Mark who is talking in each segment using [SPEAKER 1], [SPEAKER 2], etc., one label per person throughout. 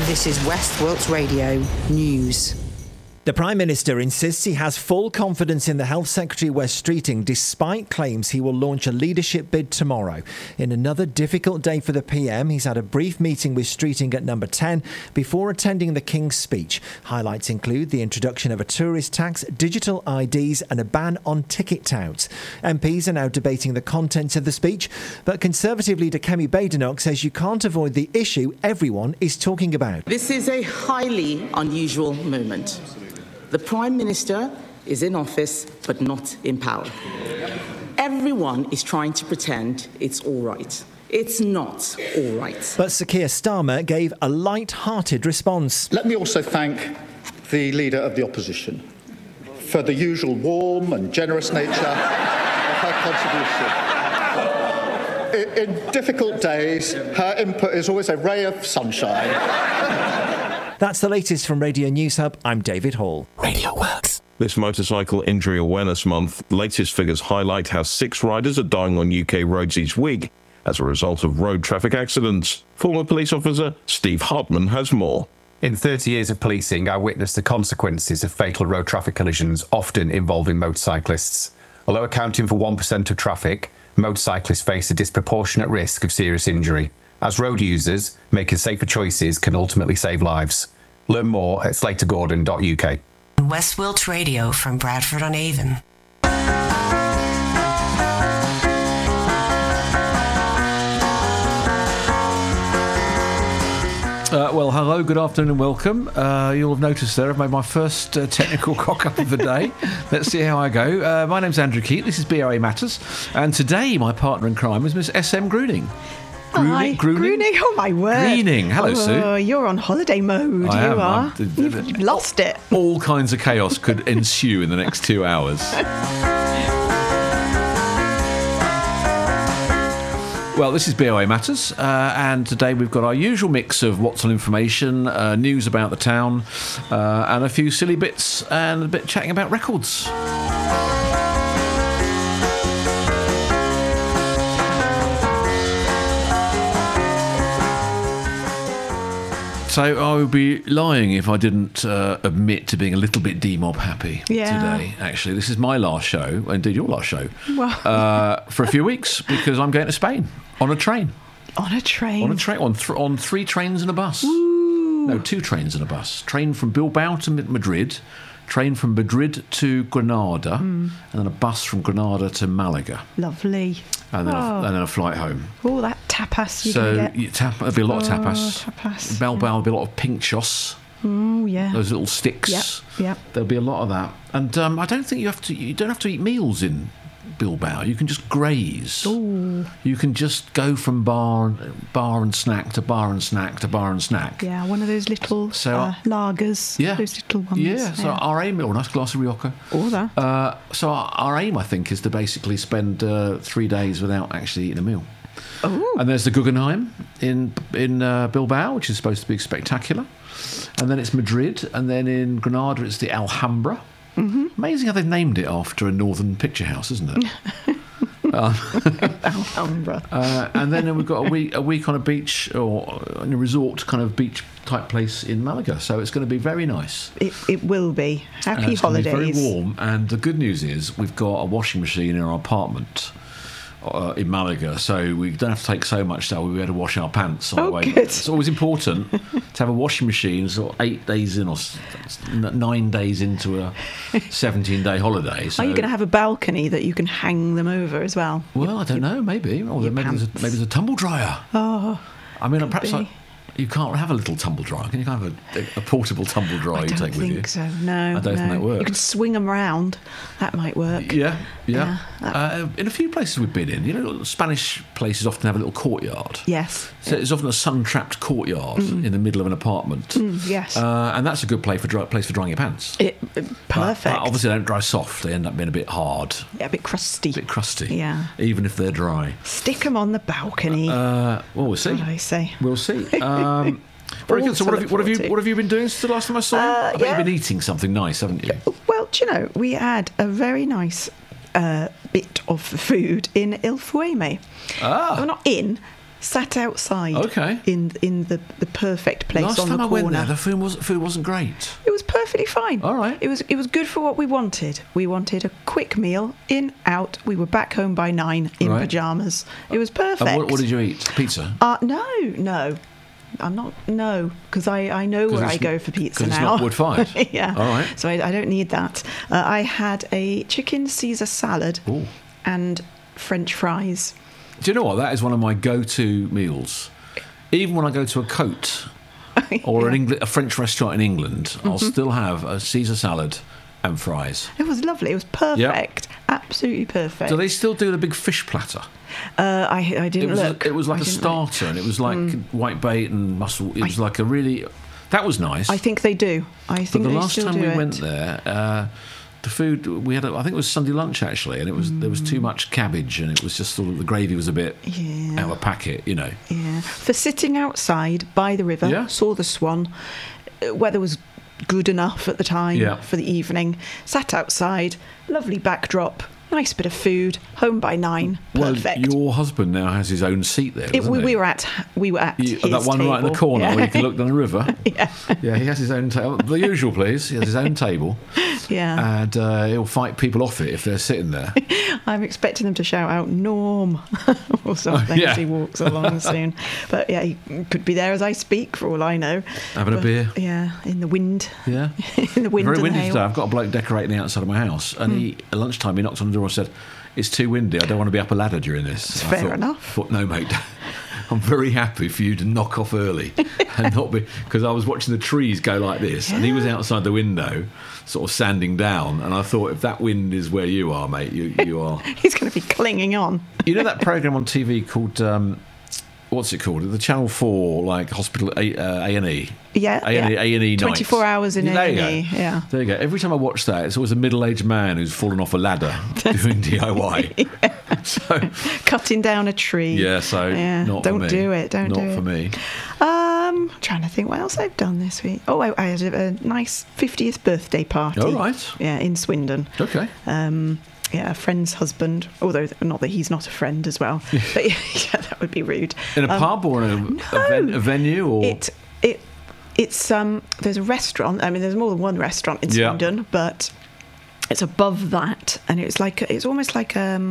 [SPEAKER 1] This is West Wilts Radio News.
[SPEAKER 2] The Prime Minister insists he has full confidence in the Health Secretary Wes Streeting, despite claims he will launch a leadership bid tomorrow. In another difficult day for the PM, he's had a brief meeting with Streeting at Number 10 before attending the King's speech. Highlights include the introduction of a tourist tax, digital IDs and a ban on ticket touts. MPs are now debating the contents of the speech, but Conservative leader Kemi Badenoch says you can't avoid the issue everyone is talking about.
[SPEAKER 3] This is a highly unusual moment. The Prime Minister is in office, but not in power. Everyone is trying to pretend it's all right. It's not all right.
[SPEAKER 2] But Sir Keir Starmer gave a light-hearted response.
[SPEAKER 4] Let me also thank the Leader of the Opposition for the usual warm and generous nature of her contribution. In difficult days, her input is always a ray of sunshine.
[SPEAKER 2] That's the latest from Radio News Hub. I'm David Hall.
[SPEAKER 5] Radio Works. This Motorcycle Injury Awareness Month, latest figures highlight how 6 riders are dying on UK roads each week as a result of road traffic accidents. Former police officer Steve Hartman has more.
[SPEAKER 6] In 30 years of policing, I witnessed the consequences of fatal road traffic collisions, often involving motorcyclists. Although accounting for 1% of traffic, motorcyclists face a disproportionate risk of serious injury. As road users, making safer choices can ultimately save lives. Learn more at slatergordon.uk.
[SPEAKER 1] West Wilts Radio from Bradford-on-Avon.
[SPEAKER 7] Well, hello, good afternoon and welcome. You'll have noticed there I've made my first technical cock-up of the day. Let's see how I go. My name's Andrew Keat, this is BOA Matters, and today my partner in crime is Miss S.M. Gruening.
[SPEAKER 8] Hi, Gruening. Oh, my word.
[SPEAKER 7] Greening. Hello, Sue.
[SPEAKER 8] Oh, you're on holiday mode.
[SPEAKER 7] I am.
[SPEAKER 8] Are. You've lost it.
[SPEAKER 7] All kinds of chaos could ensue in the next 2 hours. Well, this is BOA Matters, and today we've got our usual mix of what's on information, news about the town, and a few silly bits, and a bit chatting about records. So I would be lying if I didn't admit to being a little bit demob happy today. Actually, this is my last show, indeed your last show, for a few weeks, because I'm going to Spain on a train.
[SPEAKER 8] On a train?
[SPEAKER 7] On 3 trains and a bus.
[SPEAKER 8] Ooh.
[SPEAKER 7] No, 2 trains and a bus. Train from Bilbao to Madrid, train from Madrid to Granada, and then a bus from Granada to Malaga.
[SPEAKER 8] Lovely.
[SPEAKER 7] And then, and then a flight home.
[SPEAKER 8] Oh, that tapas you can get.
[SPEAKER 7] There'll be a lot of tapas. Bilbao, there'll be a lot of pinchos.
[SPEAKER 8] Oh, yeah.
[SPEAKER 7] Those little sticks.
[SPEAKER 8] Yep.
[SPEAKER 7] There'll be a lot of that. And I don't think you don't have to eat meals in Bilbao. You can just graze.
[SPEAKER 8] Ooh.
[SPEAKER 7] You can just go from bar and snack to bar and snack to bar and snack.
[SPEAKER 8] Yeah, one of those little lagers.
[SPEAKER 7] Yeah.
[SPEAKER 8] Those little ones.
[SPEAKER 7] Yeah, so our aim, or a nice glass of Rioja.
[SPEAKER 8] All that.
[SPEAKER 7] So our aim, I think, is to basically spend 3 days without actually eating a meal.
[SPEAKER 8] Oh.
[SPEAKER 7] And there's the Guggenheim in Bilbao, which is supposed to be spectacular. And then it's Madrid, and then in Granada it's the Alhambra. Mm-hmm. Amazing how they've named it after a northern picture house, isn't it?
[SPEAKER 8] Alhambra.
[SPEAKER 7] And then we've got a week on a beach or in a resort kind of beach type place in Malaga. So it's going to be very nice.
[SPEAKER 8] It will be. Happy
[SPEAKER 7] it's
[SPEAKER 8] holidays.
[SPEAKER 7] Going to be very warm. And the good news is we've got a washing machine in our apartment in Malaga, so we don't have to take so much so we'll be able to wash our pants on the way.
[SPEAKER 8] Good.
[SPEAKER 7] It's always important to have a washing machine sort of 8 days in or 9 days into a 17-day holiday. So.
[SPEAKER 8] Are you going to have a balcony that you can hang them over as well?
[SPEAKER 7] Well, I don't know, maybe. Or maybe there's a tumble dryer.
[SPEAKER 8] Oh,
[SPEAKER 7] I mean, perhaps you can't have a little tumble dryer. Can you have a portable tumble dryer you take with you?
[SPEAKER 8] I don't think so. No,
[SPEAKER 7] I don't think that works.
[SPEAKER 8] You can swing them round. That might work.
[SPEAKER 7] Yeah. In a few places we've been in, Spanish places often have a little courtyard.
[SPEAKER 8] Yes.
[SPEAKER 7] So there's often a sun-trapped courtyard in the middle of an apartment.
[SPEAKER 8] Yes.
[SPEAKER 7] And that's a good place for drying your pants.
[SPEAKER 8] Perfect.
[SPEAKER 7] But obviously, they don't dry soft. They end up being a bit hard.
[SPEAKER 8] Yeah, a bit crusty.
[SPEAKER 7] Yeah. Even if they're dry.
[SPEAKER 8] Stick them on the balcony.
[SPEAKER 7] Well, we'll see.
[SPEAKER 8] What do I say?
[SPEAKER 7] We'll see. Very good. So what have you been doing since the last time I saw you? I bet you've been eating something nice, haven't you?
[SPEAKER 8] Well, do you know, we had a very nice bit of food in Il Fueme.
[SPEAKER 7] Ah.
[SPEAKER 8] Well, not in. sat outside.
[SPEAKER 7] Okay.
[SPEAKER 8] In the perfect place
[SPEAKER 7] Last
[SPEAKER 8] on
[SPEAKER 7] time
[SPEAKER 8] the
[SPEAKER 7] I
[SPEAKER 8] corner.
[SPEAKER 7] went there, the food wasn't great.
[SPEAKER 8] It was perfectly fine.
[SPEAKER 7] All right.
[SPEAKER 8] It was good for what we wanted. We wanted a quick meal, in, out. We were back home by 9 in
[SPEAKER 7] Right.
[SPEAKER 8] pyjamas. It was perfect.
[SPEAKER 7] And what did you eat? Pizza?
[SPEAKER 8] No. I'm not, because I know where I go for pizza
[SPEAKER 7] 'cause
[SPEAKER 8] now.
[SPEAKER 7] it's not wood-fired.
[SPEAKER 8] Yeah.
[SPEAKER 7] All right.
[SPEAKER 8] So I don't need that. I had a chicken Caesar salad
[SPEAKER 7] Ooh.
[SPEAKER 8] and French fries.
[SPEAKER 7] Do you know what? That is one of my go-to meals. Even when I go to a Cote or a French restaurant in England, I'll still have a Caesar salad and fries.
[SPEAKER 8] It was lovely. It was perfect. Absolutely perfect.
[SPEAKER 7] Do they still do the big fish platter?
[SPEAKER 8] I didn't look.
[SPEAKER 7] It was like
[SPEAKER 8] I
[SPEAKER 7] a
[SPEAKER 8] didn't
[SPEAKER 7] starter, and it was like white bait and mussel. It was like a really. That was nice.
[SPEAKER 8] I think they do. I think
[SPEAKER 7] But the
[SPEAKER 8] they
[SPEAKER 7] last
[SPEAKER 8] still
[SPEAKER 7] time
[SPEAKER 8] do
[SPEAKER 7] we
[SPEAKER 8] it.
[SPEAKER 7] went there, the food we had, I think it was Sunday lunch actually, and there was too much cabbage, and it was just sort of the gravy was a bit out of a packet, you know.
[SPEAKER 8] Yeah. For sitting outside by the river, saw the swan. Weather was good enough at the time for the evening. Sat outside, lovely backdrop, nice bit of food. Home by 9, perfect.
[SPEAKER 7] Well, your husband now has his own seat there. Doesn't he?
[SPEAKER 8] We were at his
[SPEAKER 7] that one
[SPEAKER 8] table.
[SPEAKER 7] right in the corner where you can look down the river.
[SPEAKER 8] Yeah,
[SPEAKER 7] he has his own table. The usual, please. He has his own table.
[SPEAKER 8] Yeah.
[SPEAKER 7] And he'll fight people off it if they're sitting there.
[SPEAKER 8] I'm expecting them to shout out "Norm" or something as he walks along soon. But yeah, he could be there as I speak, for all I know.
[SPEAKER 7] Having a beer.
[SPEAKER 8] Yeah, in the wind.
[SPEAKER 7] Yeah.
[SPEAKER 8] In the wind
[SPEAKER 7] Very
[SPEAKER 8] and
[SPEAKER 7] windy
[SPEAKER 8] the hail.
[SPEAKER 7] today. I've got a bloke decorating the outside of my house, and at lunchtime he knocked on the door and said, "It's too windy. I don't want to be up a ladder during this."
[SPEAKER 8] Fair enough.
[SPEAKER 7] I thought, no, mate. I'm very happy for you to knock off early and not be, because I was watching the trees go like this, and he was outside the window, sort of sanding down, and I thought, if that wind is where you are, mate, you are.
[SPEAKER 8] He's going to be clinging on.
[SPEAKER 7] You know that program on TV called what's it called? The Channel 4 like hospital A&E.
[SPEAKER 8] Yeah,
[SPEAKER 7] A&E
[SPEAKER 8] 24
[SPEAKER 7] nights.
[SPEAKER 8] hours in
[SPEAKER 7] There you
[SPEAKER 8] A&E.
[SPEAKER 7] go.
[SPEAKER 8] Yeah.
[SPEAKER 7] There you go. Every time I watch that, it's always a middle-aged man who's fallen off a ladder doing DIY. So
[SPEAKER 8] cutting down a tree.
[SPEAKER 7] Yeah, so not
[SPEAKER 8] don't
[SPEAKER 7] for me.
[SPEAKER 8] do it. Don't
[SPEAKER 7] not
[SPEAKER 8] do it.
[SPEAKER 7] for me.
[SPEAKER 8] Trying to think what else I've done this week. Oh, I had a nice 50th birthday party.
[SPEAKER 7] Oh, right.
[SPEAKER 8] Yeah, in Swindon.
[SPEAKER 7] Okay.
[SPEAKER 8] Yeah, a friend's husband, although not that he's not a friend as well. But yeah, that would be rude.
[SPEAKER 7] In a pub or in a venue or
[SPEAKER 8] it's there's a restaurant. I mean, there's more than one restaurant in Swindon, but it's above that, and it's almost like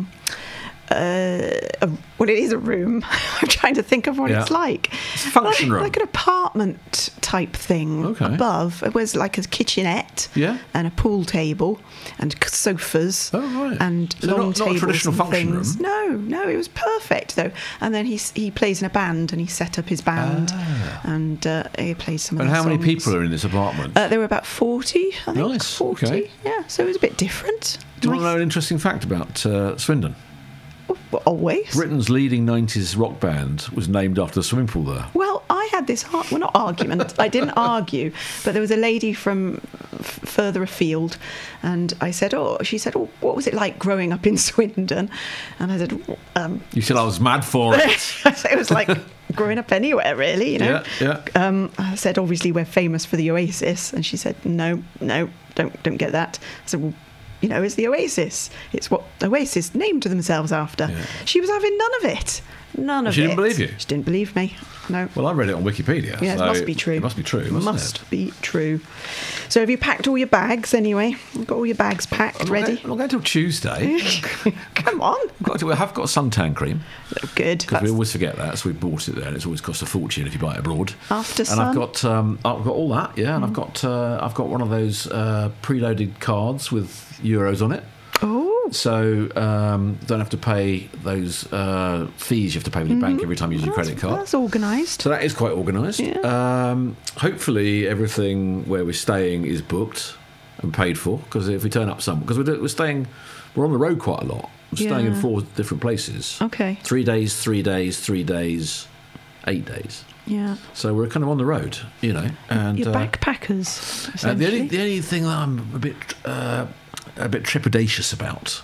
[SPEAKER 8] well, it is a room. I'm trying to think of what it's like.
[SPEAKER 7] It's a function room.
[SPEAKER 8] Like an apartment type thing.
[SPEAKER 7] Okay.
[SPEAKER 8] Above, it was like a kitchenette and a pool table and sofas and
[SPEAKER 7] So
[SPEAKER 8] long
[SPEAKER 7] not
[SPEAKER 8] tables
[SPEAKER 7] a traditional
[SPEAKER 8] and
[SPEAKER 7] function
[SPEAKER 8] things.
[SPEAKER 7] room?
[SPEAKER 8] No, it was perfect though. And then he plays in a band, and he set up his band and he plays some of
[SPEAKER 7] And
[SPEAKER 8] the
[SPEAKER 7] how many
[SPEAKER 8] songs.
[SPEAKER 7] people are in this apartment?
[SPEAKER 8] There were about 40, I think.
[SPEAKER 7] Nice,
[SPEAKER 8] 40,
[SPEAKER 7] okay.
[SPEAKER 8] yeah. So it was a bit different.
[SPEAKER 7] Do you want to know an interesting fact about Swindon?
[SPEAKER 8] Always.
[SPEAKER 7] Britain's leading 90s rock band was named after the swimming pool there.
[SPEAKER 8] Well, I had this, not argument, I didn't argue, but there was a lady from further afield, and I said, she said, what was it like growing up in Swindon? And I said,
[SPEAKER 7] You said I was mad for it.
[SPEAKER 8] I said, it was like growing up anywhere, really, you know.
[SPEAKER 7] Yeah.
[SPEAKER 8] I said, obviously, we're famous for the Oasis, and she said, no, don't get that. I said, well, you know, it's the Oasis. It's what Oasis named themselves after. Yeah. She was having none of it. None of it.
[SPEAKER 7] She didn't believe you?
[SPEAKER 8] She didn't believe me. No.
[SPEAKER 7] Well, I read it on Wikipedia.
[SPEAKER 8] Yeah,
[SPEAKER 7] so
[SPEAKER 8] it must be true.
[SPEAKER 7] It must be true, mustn't it?
[SPEAKER 8] Be true. So have you packed all your bags anyway? You've got all your bags packed, ready?
[SPEAKER 7] I'm not going till Tuesday.
[SPEAKER 8] Come on.
[SPEAKER 7] I have got suntan cream.
[SPEAKER 8] Good.
[SPEAKER 7] Because we always forget that, so we bought it there, and it's always cost a fortune if you buy it abroad.
[SPEAKER 8] After
[SPEAKER 7] sun. And I've got all that, and I've got one of those preloaded cards with euros on it.
[SPEAKER 8] Oh.
[SPEAKER 7] So don't have to pay those fees you have to pay with your bank every time you use your credit card.
[SPEAKER 8] That's organised.
[SPEAKER 7] So that is quite organised.
[SPEAKER 8] Yeah.
[SPEAKER 7] Hopefully everything where we're staying is booked and paid for, because if we turn up because we're on the road quite a lot. We're staying in 4 different places.
[SPEAKER 8] Okay.
[SPEAKER 7] 3 days, 3 days, 3 days, 8 days.
[SPEAKER 8] Yeah.
[SPEAKER 7] So we're kind of on the road, you know. And
[SPEAKER 8] you're backpackers, essentially.
[SPEAKER 7] The only thing that I'm a bit trepidatious about.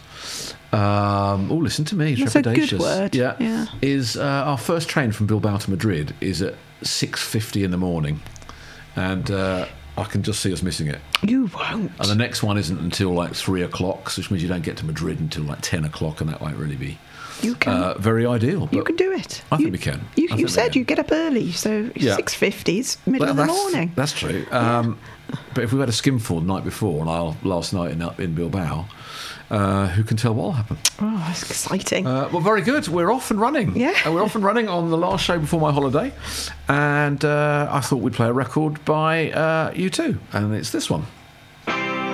[SPEAKER 7] Listen to me.
[SPEAKER 8] That's
[SPEAKER 7] trepidatious.
[SPEAKER 8] A good word.
[SPEAKER 7] Yeah. Is our first train from Bilbao to Madrid is at 6:50 in the morning, and I can just see us missing it.
[SPEAKER 8] You won't.
[SPEAKER 7] And the next one isn't until like 3 o'clock, which means you don't get to Madrid until like 10 o'clock, and that won't really be.
[SPEAKER 8] You can.
[SPEAKER 7] Very ideal.
[SPEAKER 8] You can do it.
[SPEAKER 7] I think we can.
[SPEAKER 8] You said you get up early, so 6:50 is middle of the morning.
[SPEAKER 7] That's true. But if we had a skinful the night before and last night in Bilbao, who can tell what will happen?
[SPEAKER 8] Oh, that's exciting.
[SPEAKER 7] Well, very good. We're off and running.
[SPEAKER 8] Yeah.
[SPEAKER 7] We're off and running on the last show before my holiday. And I thought we'd play a record by U2. And it's this one.